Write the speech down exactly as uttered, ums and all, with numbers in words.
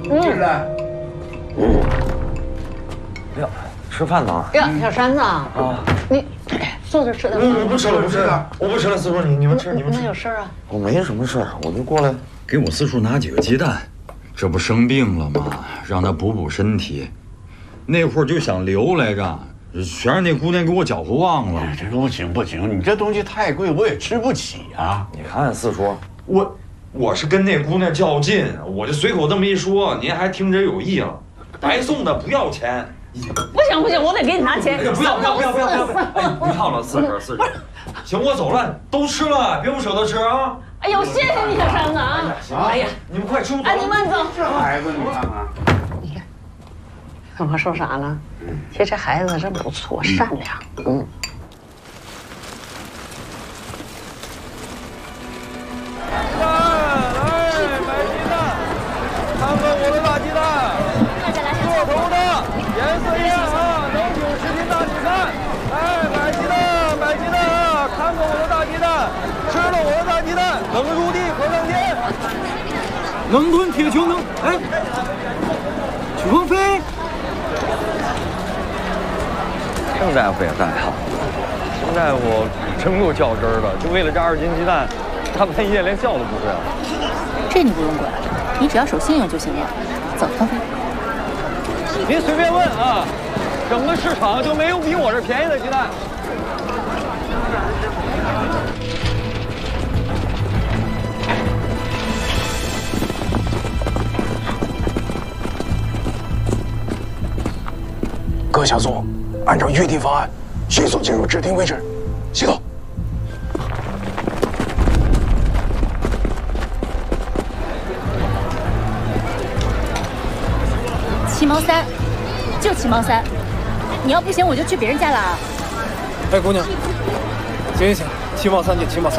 进来。 嗯。呀，吃饭呢？ 呀，小山子啊，你坐着吃点饭。 我不吃了，不吃了，我不吃了。四叔，你你们吃，你们吃。 那有事啊？ 我没什么事儿，我就过来给我四叔拿几个鸡蛋。这不生病了吗？让他补补身体。那会儿就想留来着。 全让那姑娘给我搅和忘了。 这不行不行，你这东西太贵，我也吃不起啊！ 你看四叔， 我我是跟那姑娘较劲，我就随口这么一说，您还听着有意了。白送的不要钱。 不行不行，我得给你拿钱。 哎呀，不要不要不要不要不要！哎，不要了，四婶四婶。行，我走了，都吃了，别不舍得吃啊！ 哎呦，谢谢你，小山子啊！哎呀， 你们快吃！ 哎，你慢走。 这孩子，你看看。 我说啥了？其实这孩子真不错，善良。嗯。 来来，买鸡蛋，看看我的大鸡蛋，个头的，颜色一样啊，能九十斤大米饭。哎，买鸡蛋，买鸡蛋啊，看看我的大鸡蛋，吃了我的大鸡蛋，能入地可上天，能吞铁球能，哎，曲鹏飞。 郑大夫也在啊。 郑大夫真够较真儿的，就为了这二斤鸡蛋，大半夜连觉都不睡了。 这你不用管，你只要守信用就行了。走，鹏飞。 您随便问啊，整个市场就没有比我这便宜的鸡蛋。 各小组。 按照约定方案，迅速进入指定位置，行动。 七毛三，就七毛三。你要不行，我就去别人家了啊。 哎，姑娘，行行行，七毛三就七毛三。